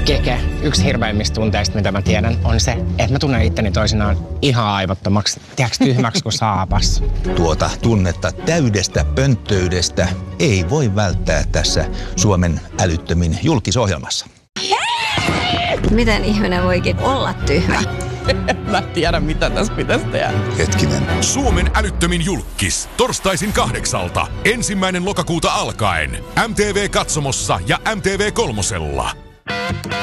Keke, yksi hirveimmistä tunteista, mitä mä tiedän, on se, että mä tunnen itteni toisinaan ihan aivottomaksi, tiedätkö, tyhmäksi kuin saapas. Tuota tunnetta täydestä pönttöydestä ei voi välttää tässä Suomen älyttömin julkisohjelmassa. Miten ihminen voikin olla tyhmä? Mä en tiedä, mitä tässä pitäisi tehdä. Hetkinen. Suomen älyttömin julkkis. Torstaisin 8. 1. lokakuuta alkaen. MTV Katsomossa ja MTV Kolmosella.